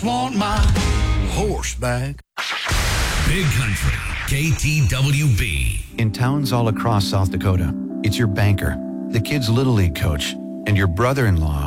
just want my horse back. Big Country, KTWB. In towns all across South Dakota, it's your banker, the kids' Little League coach, and your brother-in-law